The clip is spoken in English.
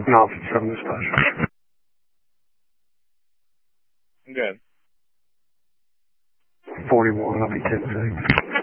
No, 7 dispatch. Good. 41, I'll be 10-6.